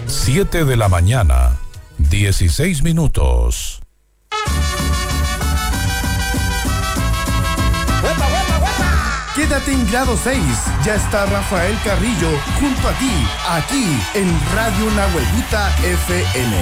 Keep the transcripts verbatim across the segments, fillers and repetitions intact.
siete de la mañana, dieciséis minutos. Quédate en grado seis. Ya está Rafael Carrillo junto a ti, aquí en Radio Nahuelbuta F M.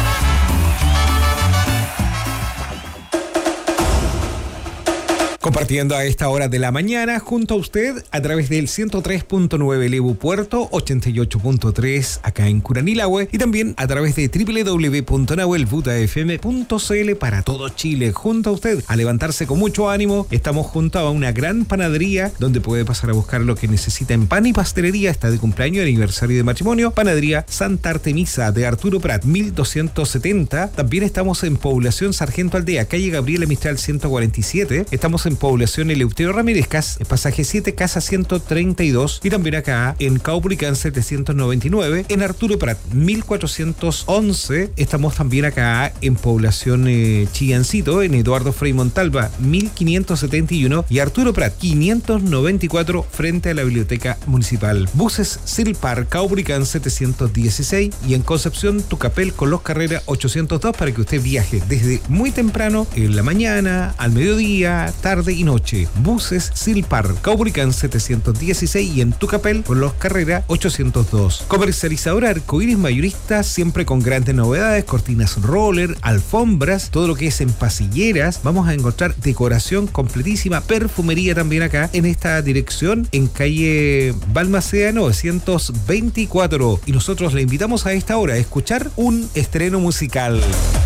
Compartiendo a esta hora de la mañana junto a usted a través del ciento tres punto nueve Lebu Puerto, ochenta y ocho punto tres acá en Curanilahue y también a través de doble u doble u doble u punto nahuelbuta f m punto c l para todo Chile. Junto a usted a levantarse con mucho ánimo. Estamos junto a una gran panadería donde puede pasar a buscar lo que necesita en pan y pastelería. Está de cumpleaños, aniversario de matrimonio. Panadería Santa Artemisa de Arturo Prat, mil doscientos setenta. También estamos en Población Sargento Aldea, calle Gabriela Mistral ciento cuarenta y siete. Estamos en Población Eleuterio Ramírez Cas, pasaje siete, casa ciento treinta y dos, y también acá en Caupolicán setecientos noventa y nueve, en Arturo Prat mil cuatrocientos once. Estamos también acá en Población eh, Chillancito, en Eduardo Frei Montalva mil quinientos setenta y uno, y Arturo Prat quinientos noventa y cuatro frente a la Biblioteca Municipal. Buses Silpar Caupolicán setecientos dieciséis, y en Concepción Tucapel con los Carreras ochocientos dos para que usted viaje desde muy temprano en la mañana, al mediodía, tarde y noche. Buses Silpar Caupolicán setecientos dieciséis y en Tucapel por los Carreras ochocientos dos. Comercializadora Arcoíris Mayorista, siempre con grandes novedades: cortinas roller, alfombras, todo lo que es en pasilleras. Vamos a encontrar decoración completísima, perfumería también acá en esta dirección, en calle Balmaceda novecientos veinticuatro. Y nosotros le invitamos a esta hora a escuchar un estreno musical.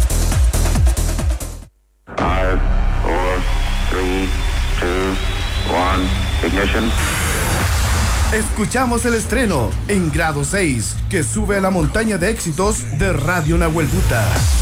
Ignition. Escuchamos el estreno en grado seis, que sube a la montaña de éxitos de Radio Nahuelbuta.